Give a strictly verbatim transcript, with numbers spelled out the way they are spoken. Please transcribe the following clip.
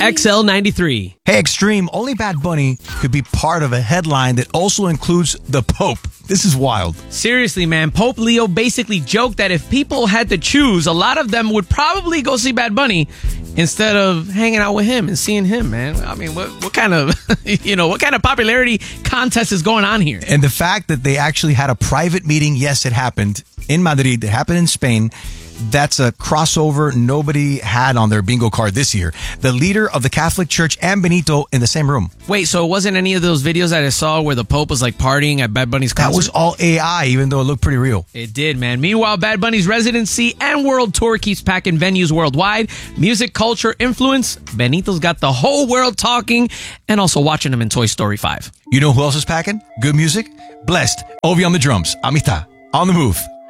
X L ninety-three. Hey, Extreme, only Bad Bunny could be part of a headline that also includes the Pope. This is wild. Seriously, man. Pope Leo basically joked that if people had to choose, a lot of them would probably go see Bad Bunny instead of hanging out with him and seeing him, man. I mean, what, what kind of, you know, what kind of popularity contest is going on here? And the fact that they actually had a private meeting, yes, it happened in Madrid, it happened in Spain. That's a crossover nobody had on their bingo card this year. The leader of the Catholic Church and Benito in the same room. Wait, so it wasn't any of those videos that I saw where the Pope was like partying at Bad Bunny's concert? That was all A I, even though it looked pretty real. It did, man. Meanwhile, Bad Bunny's residency and world tour keeps packing venues worldwide. Music, culture, influence. Benito's got the whole world talking and also watching him in Toy Story five. You know who else is packing? Good music? Blessed. Ovi on the drums. Amita. On the move.